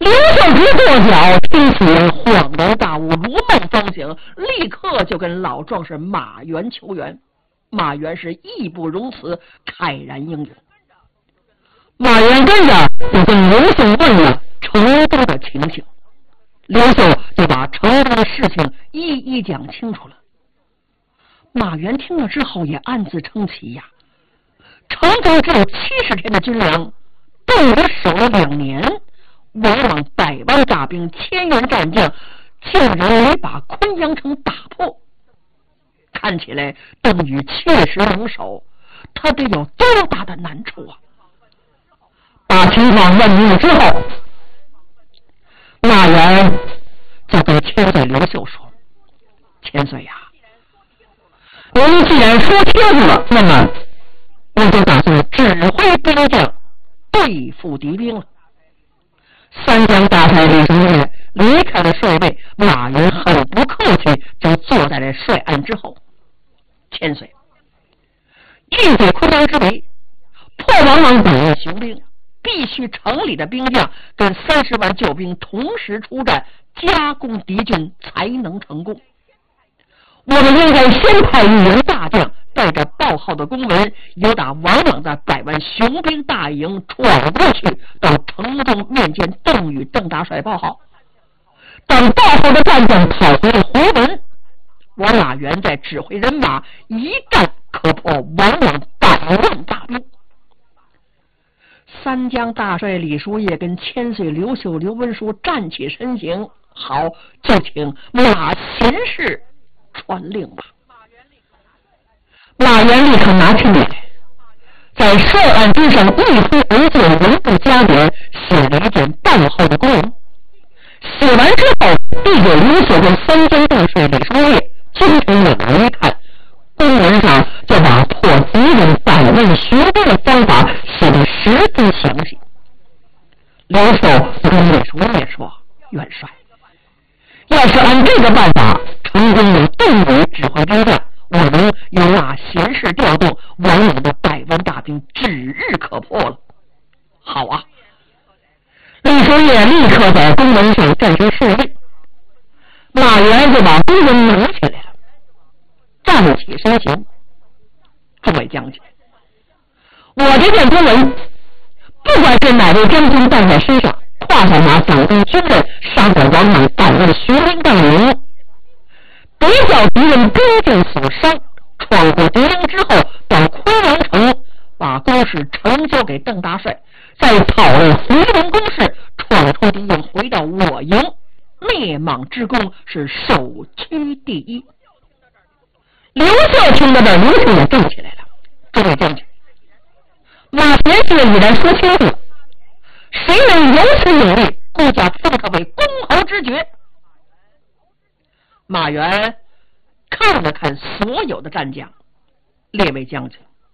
刘秀之跺脚，听此人恍然大悟，如梦方醒，立刻就跟老壮士马援求援。马援是义不容辞，慨然应允。马援跟着就跟刘秀问了成都的情形，刘秀就把成都的事情一一讲清楚了。马援听了之后也暗自称奇呀，成都只有70天的军粮，邓禹守了2年，往往100万大兵，1000员战将，竟然没把昆阳城打破。看起来邓禹确实能守，他得有多大的难处啊！把情况问明了之后，马援就跟千岁刘秀说：“千岁呀，您既然说清楚了，那么我就打算指挥兵将对付敌兵了。”三江大帅李守业离开了帅位，马援很不客气就坐在了帅案之后。千岁，欲解昆阳之围，破往往100万雄兵，必须城里的兵将跟30万救兵同时出战，夹攻敌军才能成功。我们应该先派1员大将带着报号的公文，由打往往的100万雄兵大营闯过去，到城中面见邓禹邓大帅报号。等报号的战将跑回了回文，我马援再指挥人马一战可破往往100万大兵。三江大帅李叔夜跟千岁刘秀刘文书站起身形，好，就请马贤士传令吧。马援立刻拿起笔来，在帅案之上一挥而就，文不加点，写了一件报号的公文。写完之后，递给刘秀跟三江大帅李叔夜，精神冷了一看，公文上就把破敌人100万雄兵的方法写得十分详细。刘秀跟李叔夜说：“元帅，要是按这个办法成功有邓禹指挥兵将，我们有那贤士调动，往往的100万大兵指日可破了。”好啊！李叔夜立刻在公文上站成示意，马援就把公文拿起来了，站起身形。诸位将军，我这件公文，不管是哪位将军带在身上，跨上马反攻军人，杀过往往100万雄兵大营，别叫敌人兵尽所伤，闯过敌营之后，到昆阳城把攻势呈交给邓大帅，再讨论回文攻势，闯出敌营回到我营，灭莽之功是首屈第一。刘秀听到这，刘秀也站起来了。诸位将军，马贤士已然说清楚了，谁能有此有力，顾家封他为公侯之爵。马援看了看所有的战将，列位将军，